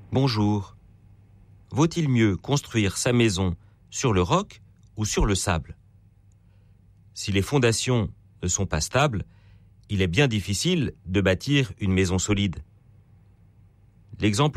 Bonjour. Vaut-il mieux construire sa maison sur le roc ou sur le sable? Si les fondations ne sont pas stables, il est bien difficile de bâtir une maison solide. L'exemple